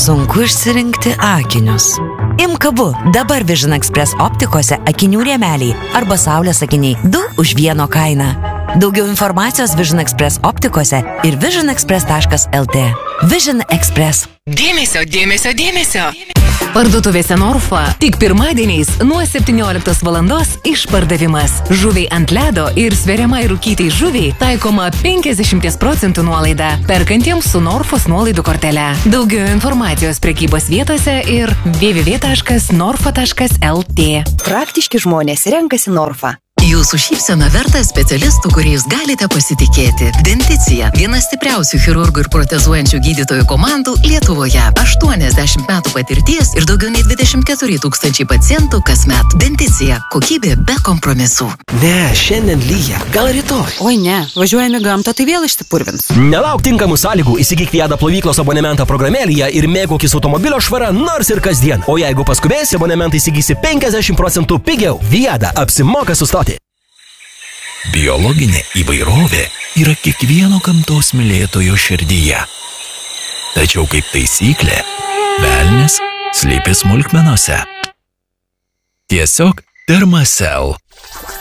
sunku išsirinkti akinius. Imk abu, dabar Vision Express optikose akinių rėmeliai arba saulės akiniai 2 už 1 kainą. Daugiau informacijos Vision Express optikose ir visionexpress.lt. Vision Express. Dėmesio, dėmesio, dėmesio. Parduotuvėse Norfa tik pirmadieniais nuo 17 valandos išpardavimas. Žuviai ant ledo ir sveriamai rūkytai žuviai taikoma 50% nuolaida perkantiems su Norfos nuolaidų kortele. Daugiau informacijos prekybos vietose ir www.norfa.lt. Praktiški žmonės renkasi Norfa. Jūsų šypsena verta specialistų, kuriais galite pasitikėti. Denticija – viena stipriausių chirurgų ir protezuojančių gydytojų komandų Lietuvoje. 80 metų patirties ir daugiau nei 24 000 pacientų kasmet. Denticija – kokybė be kompromisų. Ne, šiandien lyja. Gal rytoj? Oi ne, važiuojame gamtą, tai vėl išsipurvins. Nelauk tinkamų sąlygų, įsigyk Viada plovyklos abonementą programėlėje ir mėgaukis automobilio švara nors ir kasdien. O jeigu paskubėsi, abonementą įsigysi 50% pigiau. Viada apsimoka sustoti. Biologinė įvairovė yra kiekvieno gamtos mylėtojo širdyje. Tačiau kaip taisyklė, velnias slypi smulkmenose. Tiesiog Dermacell.